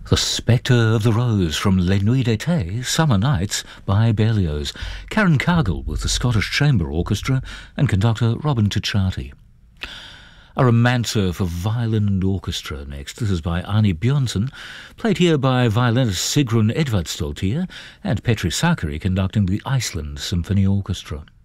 The Spectre of the Rose from Les Nuits d'été, Summer Nights by Berlioz. Karen Cargill with the Scottish Chamber Orchestra and conductor Robin Ticciati. A romancer for violin and orchestra next. This is by Arni Björnsson, played here by violinist Sigrun Edvardsdottir and Petri Sakari conducting the Iceland Symphony Orchestra.